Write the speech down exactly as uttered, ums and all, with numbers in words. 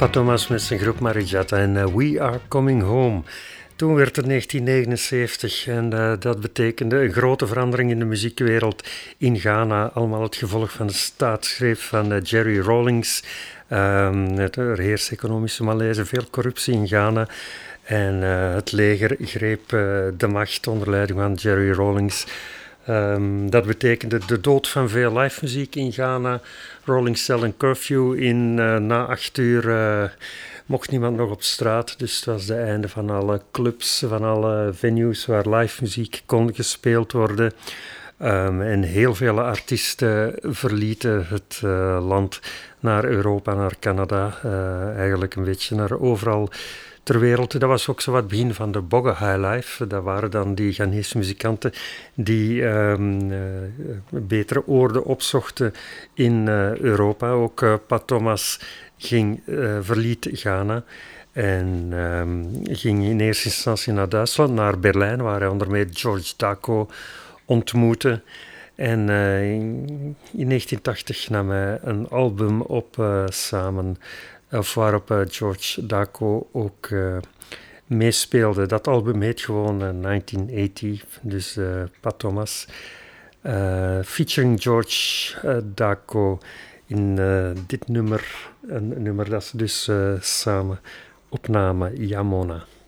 Pat Thomas met zijn groep Marijatta en uh, We Are Coming Home. Toen werd het negentien negenenzeventig en uh, dat betekende een grote verandering in de muziekwereld in Ghana. Allemaal het gevolg van de staatsgreep van uh, Jerry Rawlings. Um, er heerst economische malaise, veel corruptie in Ghana. En uh, het leger greep uh, de macht onder leiding van Jerry Rawlings. Um, dat betekende de dood van veel live muziek in Ghana. Rolling Cell en curfew in uh, na acht uur uh, mocht niemand nog op straat. Dus het was het einde van alle clubs, van alle venues waar live muziek kon gespeeld worden. Um, en heel veel artiesten verlieten het uh, land naar Europa, naar Canada. Uh, eigenlijk een beetje naar overal ter wereld. Dat was ook zo wat het begin van de Bogga High Life. Dat waren dan die Ghanese muzikanten die um, uh, betere oorden opzochten in uh, Europa. Ook uh, Pat Thomas ging, uh, verliet Ghana en um, ging in eerste instantie naar Duitsland, naar Berlijn, waar hij onder meer George Dako ontmoette. En uh, in negentien tachtig nam hij een album op uh, samen, of waarop uh, George Dako ook uh, meespeelde. Dat album heet gewoon uh, negentien tachtig, dus uh, Pat Thomas. Uh, featuring George uh, Dako in uh, dit nummer, een nummer dat ze dus uh, samen opnamen, Yamona.